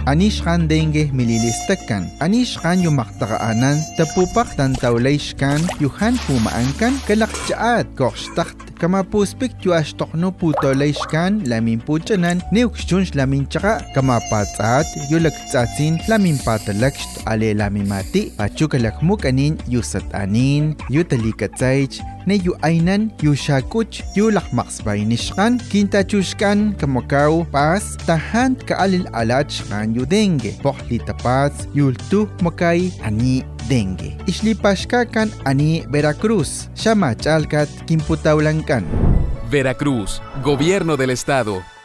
Anishkan dengue mililistakan. Anishkan yung maktaqaanan tapupak tantawlayshkan yuhan pumaankan kalakjaat kokshtakt kamapuspik yu ashtokno putolayshkan lamin puchanan neukshunsh lamin chaka kamapatsat yu lagtsatsin lamin patalakst ale lamin mati pachukalakmuk anin yu satanin yu talikatsaych ne yu aynan yu shakuch yu lakmaksbay nishkan kintachushkan kamakaw pas tahan kaalil alachkan yu dengue pokli tapats yultu makay ani dengue. Islipashkakan ani Veracruz. Shama chalkat kimputawlankan. Veracruz, Gobierno del Estado.